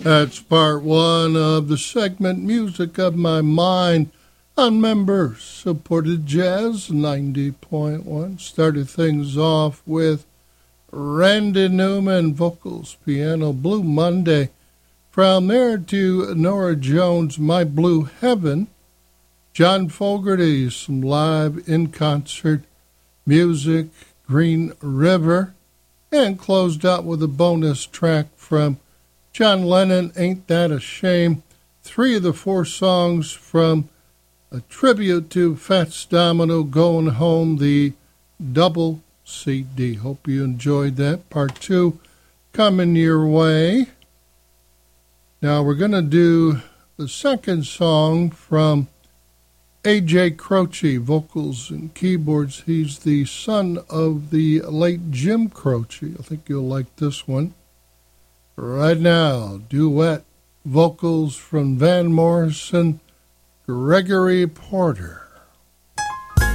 That's part one of the segment Music of My Mind on member-supported Jazz 90.1. Started things off with Randy Newman, vocals, piano, Blue Monday. From there to Nora Jones, My Blue Heaven. John Fogerty, some live in-concert music, Green River. And closed out with a bonus track from John Lennon, Ain't That a Shame. 3 of the 4 songs from a tribute to Fats Domino, Going Home, the double CD. Hope you enjoyed that. Part 2 coming your way. Now we're going to do the second song from A.J. Croce, vocals and keyboards. He's the son of the late Jim Croce. I think you'll like this one. Right now, duet vocals from Van Morrison, Gregory Porter.